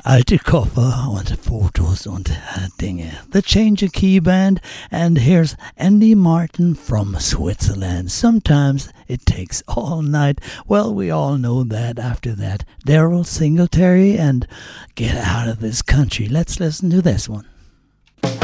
Alte Koffer und Fotos und Dinge. The Change of Key Band, and here's Andy Martin from Switzerland. Sometimes it takes all night. Well, we all know that. After that, Daryl Singletary and Get Out of This Country. Let's listen to this one.